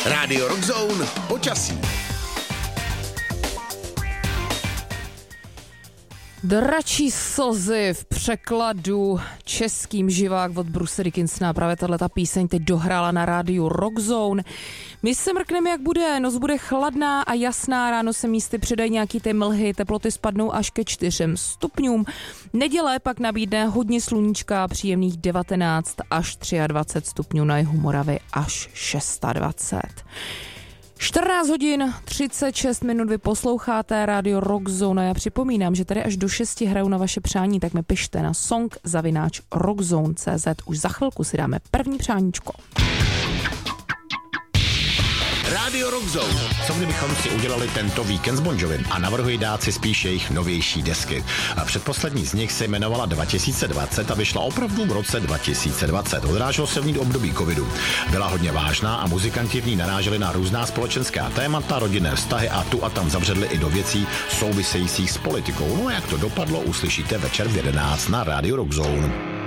Rádio Rockzone počasí. Dračí slzy v překladu českým živák od Bruce Dickinsona. Právě tato píseň teď dohrála na rádiu Rockzone. My se mrkneme, jak bude. Noc bude chladná a jasná, ráno se místy přidají nějaký ty mlhy, teploty spadnou až ke 4 stupňům. Neděle pak nabídne hodně sluníčka, příjemných 19 až 23 stupňů, na jihu Moravy až 26. 14 hodin 36 minut, vy posloucháte rádio Rockzone. Já připomínám, že tady až do 6 hraju na vaše přání, tak mi pište na song@rockzone.cz. Už za chvilku si dáme první přáníčko. Rádio Rockzone. Co kdybychom si udělali tento víkend s Bon Jovim a navrhuji dát si spíš jejich novější desky. A předposlední z nich se jmenovala 2020 a vyšla opravdu v roce 2020. Odráželo se v ní období covidu. Byla hodně vážná a muzikanti v ní naráželi na různá společenská témata, rodinné vztahy a tu a tam zabředli i do věcí souvisejících s politikou. No a jak to dopadlo, uslyšíte večer v 11 na rádiu Rockzone.